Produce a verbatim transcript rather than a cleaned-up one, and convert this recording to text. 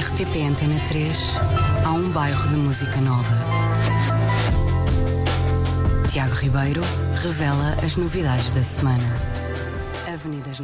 R T P Antena três, há um bairro de música nova. Tiago Ribeiro revela as novidades da semana. Avenidas